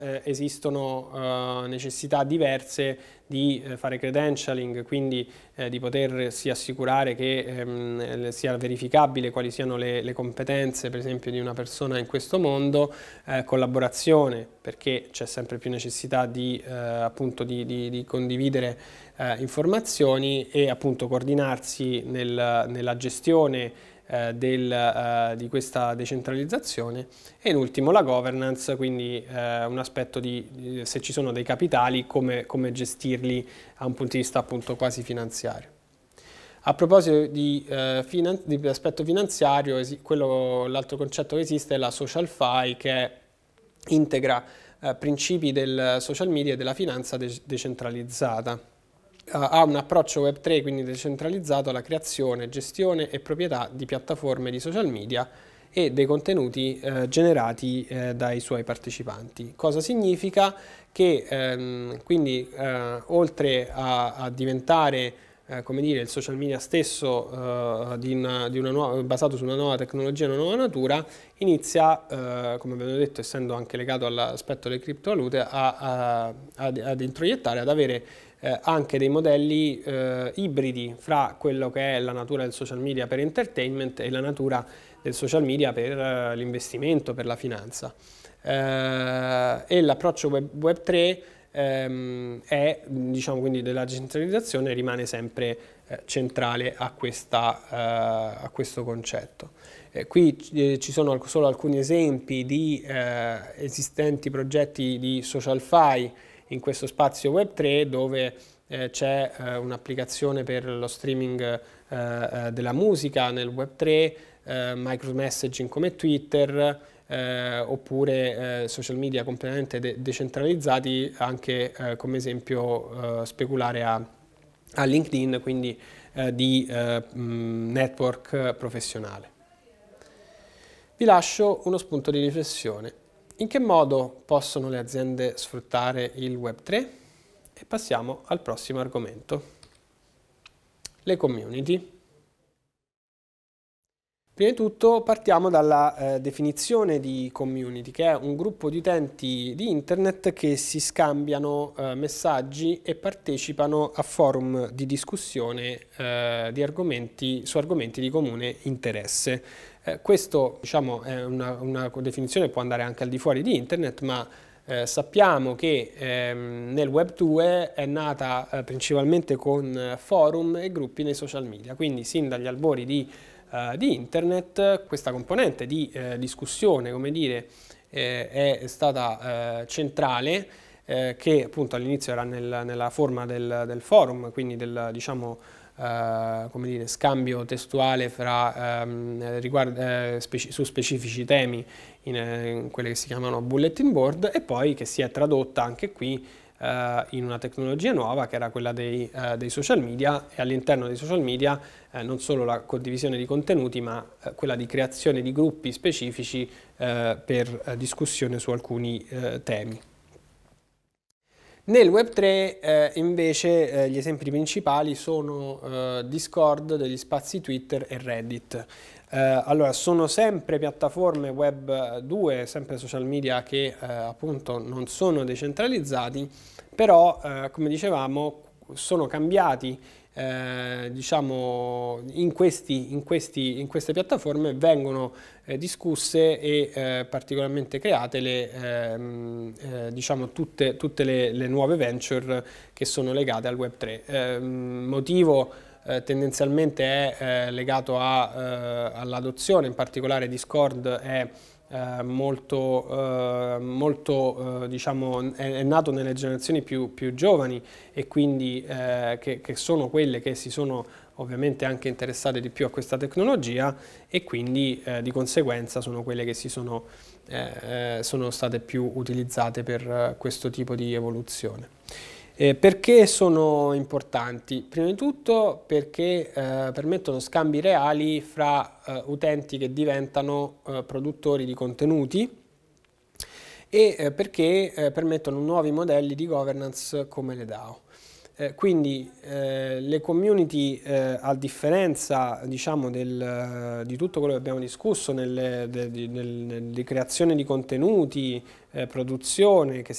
esistono necessità diverse di fare credentialing, quindi di potersi assicurare che sia verificabile quali siano le competenze, per esempio, di una persona in questo mondo, collaborazione, perché c'è sempre più necessità appunto di condividere informazioni e appunto coordinarsi nella gestione di questa decentralizzazione, e in ultimo la governance, quindi un aspetto di se ci sono dei capitali, come gestirli a un punto di vista appunto quasi finanziario. A proposito di aspetto finanziario, l'altro concetto che esiste è la social fi, che integra principi del social media e della finanza decentralizzata. Ha un approccio Web3, quindi decentralizzato, alla creazione, gestione e proprietà di piattaforme di social media e dei contenuti generati dai suoi partecipanti. Cosa significa? Che quindi oltre a diventare come dire, il social media stesso basato su una nuova tecnologia, una nuova natura, inizia, come abbiamo detto, essendo anche legato all'aspetto delle criptovalute, ad introiettare, ad avere anche dei modelli ibridi fra quello che è la natura del social media per entertainment e la natura del social media per l'investimento, per la finanza. E l'approccio Web3 è, diciamo, quindi della decentralizzazione, rimane sempre centrale a questo concetto. Qui ci sono solo alcuni esempi di esistenti progetti di social fi in questo spazio Web3, dove c'è un'applicazione per lo streaming della musica nel Web3, micromessaging come Twitter, oppure social media completamente decentralizzati, anche come esempio speculare a LinkedIn, quindi di network professionale. Vi lascio uno spunto di riflessione. In che modo possono le aziende sfruttare il Web3? E passiamo al prossimo argomento: le community. Prima di tutto partiamo dalla definizione di community, che è un gruppo di utenti di internet che si scambiano messaggi e partecipano a forum di discussione su argomenti di comune interesse. Questo, diciamo, è una definizione che può andare anche al di fuori di internet, ma sappiamo che nel Web 2 è nata principalmente con forum e gruppi nei social media, quindi sin dagli albori di internet questa componente di discussione, come dire, è stata centrale, che appunto all'inizio era nella forma del forum, quindi del, diciamo, come dire, scambio testuale fra, su specifici temi in quelle che si chiamano bulletin board, e poi che si è tradotta anche qui in una tecnologia nuova, che era quella dei social media, e all'interno dei social media non solo la condivisione di contenuti, ma quella di creazione di gruppi specifici per discussione su alcuni temi. Nel Web3 invece gli esempi principali sono Discord, degli spazi Twitter e Reddit. Allora, sono sempre piattaforme Web 2, sempre social media che appunto non sono decentralizzati, però come dicevamo sono cambiati, diciamo, in queste piattaforme vengono discusse e particolarmente create diciamo tutte le nuove venture che sono legate al Web3. Motivo tendenzialmente è legato all'adozione, in particolare Discord è diciamo, è nato nelle generazioni più giovani, e quindi che sono quelle che si sono ovviamente anche interessate di più a questa tecnologia, e quindi di conseguenza sono quelle che sono state più utilizzate per questo tipo di evoluzione. Perché sono importanti? Prima di tutto perché permettono scambi reali fra utenti che diventano produttori di contenuti, e perché permettono nuovi modelli di governance come le DAO. Quindi le community, a differenza, diciamo, di tutto quello che abbiamo discusso di creazione di contenuti, produzione, che